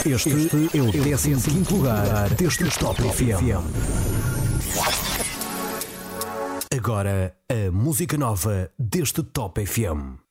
Este é o 15º lugar deste Top FM. Agora, a música nova deste Top FM.